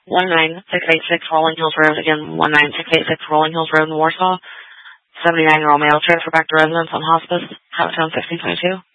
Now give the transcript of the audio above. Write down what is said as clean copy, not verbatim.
19686 Rolling Hills Road. Again, 19686 Rolling Hills Road in Warsaw. 79-year-old male transfer back to residence on hospice. Habitat 1622.